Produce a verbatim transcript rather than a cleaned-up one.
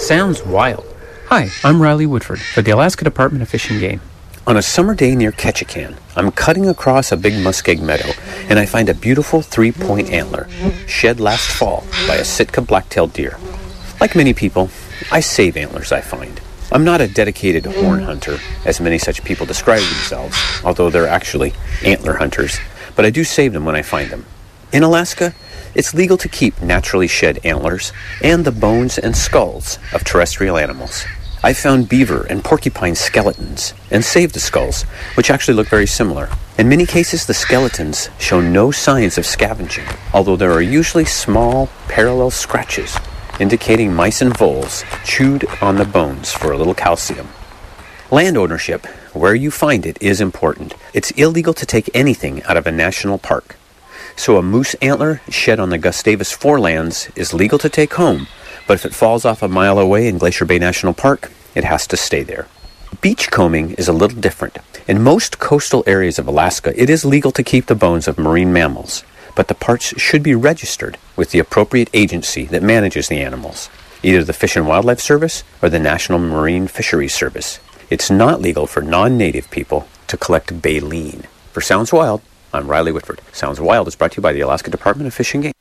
Sounds wild. Hi, I'm Riley Woodford for the Alaska Department of Fish and Game. On a summer day near Ketchikan, I'm cutting across a big muskeg meadow, and I find a beautiful three-point antler, shed last fall by a Sitka black-tailed deer. Like many people, I save antlers I find. I'm not a dedicated horn hunter, as many such people describe themselves, although they're actually antler hunters, but I do save them when I find them. In Alaska, it's legal to keep naturally shed antlers and the bones and skulls of terrestrial animals. I found beaver and porcupine skeletons and saved the skulls, which actually look very similar. In many cases, the skeletons show no signs of scavenging, although there are usually small parallel scratches indicating mice and voles chewed on the bones for a little calcium. Land ownership, where you find it, is important. It's illegal to take anything out of a national park. So a moose antler shed on the Gustavus Forelands is legal to take home, but if it falls off a mile away in Glacier Bay National Park, it has to stay there. Beachcombing is a little different. In most coastal areas of Alaska, it is legal to keep the bones of marine mammals, but the parts should be registered with the appropriate agency that manages the animals, either the Fish and Wildlife Service or the National Marine Fisheries Service. It's not legal for non-native people to collect baleen. For Sounds Wild, I'm Riley Whitford. Sounds Wild is brought to you by the Alaska Department of Fish and Game.